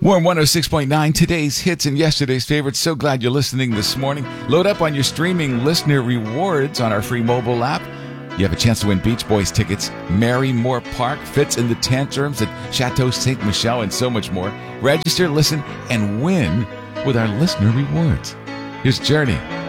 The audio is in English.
Warm 106.9, today's hits and yesterday's favorites. So glad you're listening this morning. Load up on your streaming listener rewards on our free mobile app. You have a chance to win Beach Boys tickets, Marymore Park, Fits in the Tantrums at Chateau Ste. Michelle, and so much more. Register, listen, and win with our listener rewards. Here's Journey.